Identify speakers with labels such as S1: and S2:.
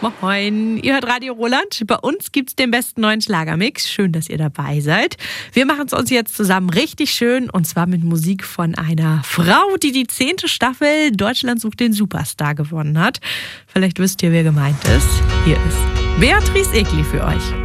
S1: Moin, ihr hört Radio Roland. Bei uns gibt's den besten neuen Schlagermix. Schön, dass ihr dabei seid. Wir machen es uns jetzt zusammen richtig schön und zwar mit Musik von einer Frau, die die 10. Staffel Deutschland sucht den Superstar gewonnen hat. Vielleicht wisst ihr, wer gemeint ist. Hier ist Beatrice Egli für euch.